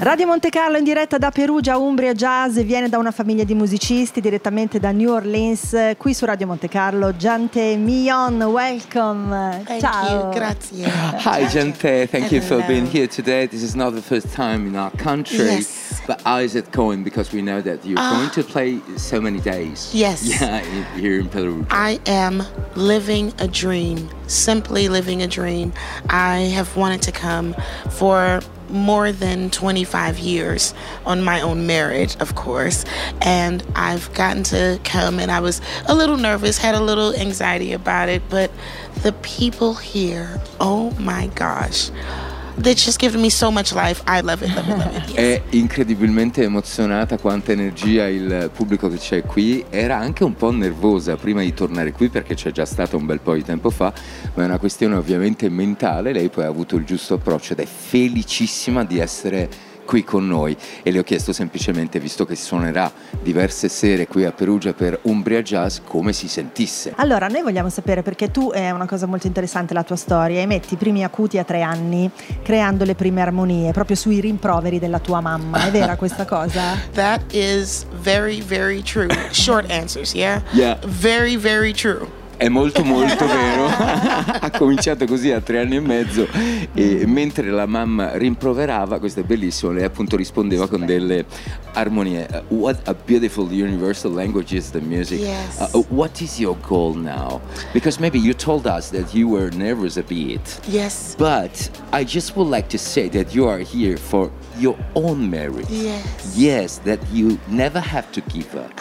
Radio Monte Carlo in diretta da Perugia, Umbria Jazz, viene da una famiglia di musicisti direttamente da New Orleans, qui su Radio Monte Carlo. Jante Millon, welcome. Thank Ciao. you, grazie. Hi Jante, thank you for being here today. This is not the first time in our country. Yes. But how is it going? Because we know that you're going to play so many days. Yes. Yeah, here in Peru. I am living a dream, simply living a dream. I have wanted to come for more than 25 years on my own merit, of course, and I've gotten to come, and I was a little nervous, had a little anxiety about it, but the people here, oh my gosh, they're just giving me so much life. I love it, love it, love it. Yes. È incredibilmente emozionata, quanta energia il pubblico che c'è qui. Era anche un po' nervosa prima di tornare qui perché c'è già stata un bel po' di tempo fa, ma è una questione ovviamente mentale. Lei poi ha avuto il giusto approccio ed è felicissima di essere qui con noi, e le ho chiesto semplicemente, visto che suonerà diverse sere qui a Perugia per Umbria Jazz, come si sentisse. Allora, noi vogliamo sapere, perché tu, è una cosa molto interessante la tua storia, emetti i primi acuti a 3 anni, creando le prime armonie proprio sui rimproveri della tua mamma. È vera questa cosa? That is very, very true. Short answers, yeah? Yeah. Very, very true. È molto molto vero. Ha cominciato così a 3 anni e mezzo, e mentre la mamma rimproverava, questo è bellissimo, lei appunto rispondeva con delle armonie. What a beautiful universal language is the music. Yes. What is your goal now? Because maybe you told us that you were nervous a bit. Yes. But I just would like to say that you are here for your own merit. Yes. Yes, that you never have to give up.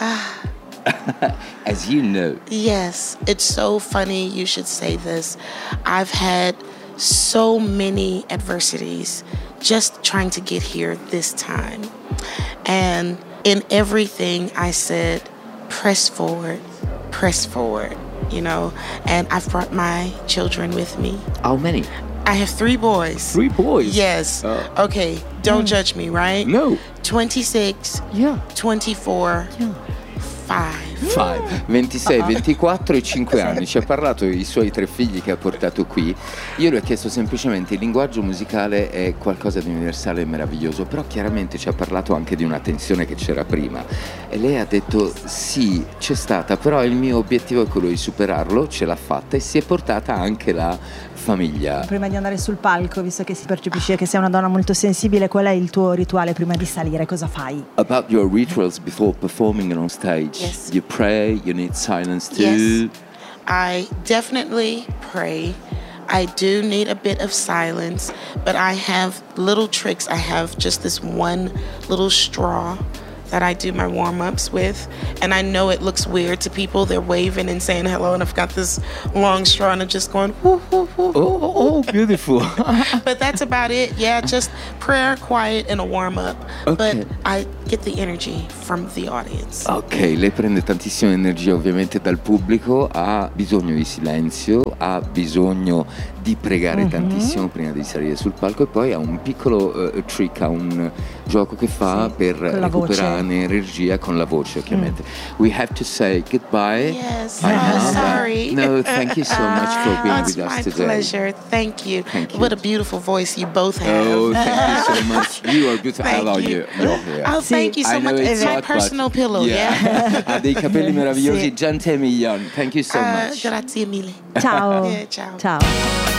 As you know. Yes, it's so funny you should say this. I've had so many adversities just trying to get here this time. And in everything I said, press forward, you know. And I've brought my children with me. How many? I have 3 boys. 3 boys? Yes. Okay, don't judge me, right? No. 26, Yeah. 24, 5. 26, 24 e 5 anni. Ci ha parlato dei suoi 3 figli che ha portato qui. Io le ho chiesto semplicemente, il linguaggio musicale è qualcosa di universale e meraviglioso, però chiaramente ci ha parlato anche di una tensione che c'era prima, e lei ha detto sì, c'è stata, però il mio obiettivo è quello di superarlo, ce l'ha fatta, e si è portata anche la famiglia. Prima di andare sul palco, visto che si percepisce che sei una donna molto sensibile, qual è il tuo rituale prima di salire? Cosa fai? About your rituals before performing on stage. Yes. You pray, you need silence too. Yes, I definitely pray. I do need a bit of silence, but I have little tricks. I have just this one little straw that I do my warm-ups with, and I know it looks weird to people. They're waving and saying hello, and I've got this long straw, and I'm just going whoo, whoo, whoo. Oh, beautiful. But that's about it. Yeah, just prayer, quiet, and a warm-up. Okay. But I get the energy from the audience. Ok, lei prende tantissima energia ovviamente dal pubblico, ha bisogno di silenzio, ha bisogno di pregare tantissimo prima di salire sul palco, e poi ha un piccolo trick, ha un gioco che fa per recuperare energia con la voce, ovviamente. We have to say goodbye. Yes, Sorry. sorry. No, thank you so much for being It's with us my today. pleasure. Thank you. Thank you. What a beautiful voice you both have. Oh, thank you so much. You are beautiful. I Thank love you. your hair. Oh, thank you I so know much. it's It's my hot, personal but- pillow, yeah? Ha dei capelli meravigliosi. Sì. Jante Millon, thank you so much. Grazie mille. Ciao. Ciao. Ciao.